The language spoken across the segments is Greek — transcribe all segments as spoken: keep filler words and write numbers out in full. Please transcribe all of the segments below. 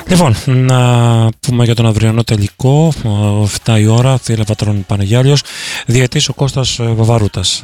Λοιπόν, να πούμε για τον αυριανό τελικό. εφτά η ώρα, Θήλα Πατρών Πανεγιάλιος. Διαιτής ο Κώστας Βαβαρούτας,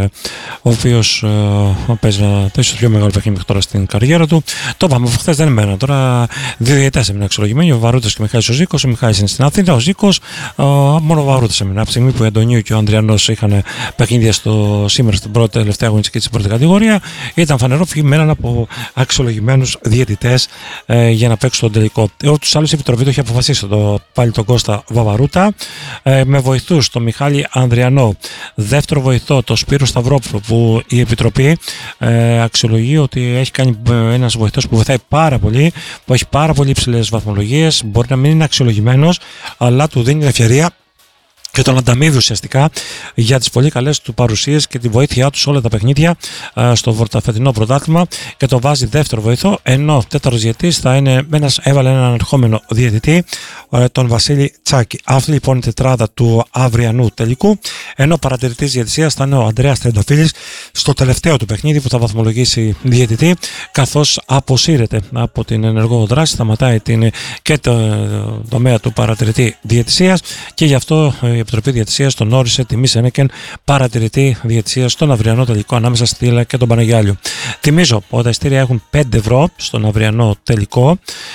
ο οποίος παίζει το ίσως πιο μεγάλο παιχνίδι μέχρι τώρα στην καριέρα του. Το είπαμε από χθες, δεν είναι μένα. Τώρα δύο διαιτές έμειναν αξιολογημένοι, ο Βαβαρούτας και ο Μιχάλης ο Ζήκος. Ο Μιχάλης είναι στην Αθήνα, ο Ζήκος μόνο ο Βαβαρούτας έμεινε. Από τη στιγμή που ο Αντωνίου και ο Ανδριανός είχαν παιχνίδια στο, σήμερα στην πρώτη τελευταία αγωνιστική στην πρώτη κατηγορία, ήταν φανερό ότι μέναν από αξιολογημένους διαιτητές ε, για να παίξουν τον τελικό. Όλους τους άλλους η Επιτροπή το είχε αποφασίσει το, πάλι τον Κώστα Βαβαρούτα, ε, με βοηθούς τον Μιχάλη Ανδριανό, δεύτερο βοηθό τον Σπύρο Σταυρόπουλο, που η Επιτροπή ε, αξιολογεί ότι έχει κάνει ένας βοηθός που βοηθάει πάρα πολύ, που έχει πάρα πολύ υψηλές βαθμολογίες, μπορεί να μην είναι αξιολογημένος, αλλά του δίνει ευκαιρία και τον ανταμείβει ουσιαστικά για τις πολύ καλές του παρουσίες και τη βοήθειά του σε όλα τα παιχνίδια α, στο βορταφετινό πρωτάθλημα, και το βάζει δεύτερο βοηθό, ενώ τέταρτος διαιτητής θα είναι ένας, έβαλε έναν ερχόμενο διαιτητή, α, τον Βασίλη Τσάκη. Αυτή λοιπόν η τετράδα του αυριανού τελικού, ενώ παρατηρητής διαιτησίας θα είναι ο Ανδρέας Τρενταφύλης στο τελευταίο του παιχνίδι που θα βαθμολογήσει διαιτητή, καθώς αποσύρεται από την ενεργό δράση, σταματάει την, και το τομέα του παρατηρητή διαιτησίας, και γι' αυτό η Επιτροπή Διαιτησίας τον όρισε τιμή Σένεκεν παρατηρητή διαιτησίας στον αυριανό τελικό ανάμεσα στη Θήλα και τον Πανεγιάλιο. Θυμίζω ότι τα ειστήρια έχουν πέντε ευρώ στον αυριανό τελικό.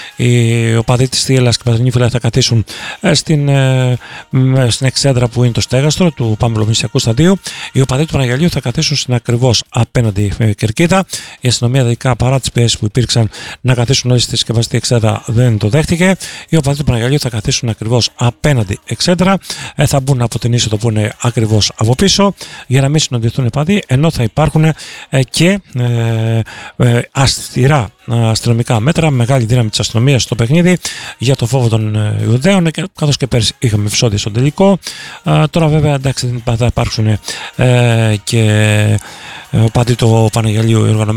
Οι οπαδοί της Θήλας και οι Πατρινοί θα καθίσουν στην, στην εξέδρα που είναι το στέγαστρο του Παμπλομησιακού Σταδίου. Οι οπαδοί του Πανεγιαλίου θα καθίσουν στην ακριβώς απέναντι κερκίδα. Η αστυνομία, ειδικά παρά τις πιέσεις που υπήρξαν να καθίσουν όλοι στη συσκευαστή εξέδρα, δεν το δέχτηκε. Οι οπαδοί του Πανεγιαλίου θα καθίσουν ακριβώς απέναντι εξέδρα. Θα μπουν από την είσοδο που είναι ακριβώς από πίσω για να μην συναντηθούν οι παδί, ενώ θα υπάρχουν και ε, ε, αυστηρά αστυνομικά μέτρα, μεγάλη δύναμη της αστυνομίας στο παιχνίδι για το φόβο των Ιουδαίων, καθώς και πέρυσι είχαμε επεισόδια στο τελικό. Ε, τώρα βέβαια εντάξει, θα υπάρξουν ε, και ε, παντή του Πανεγιαλίου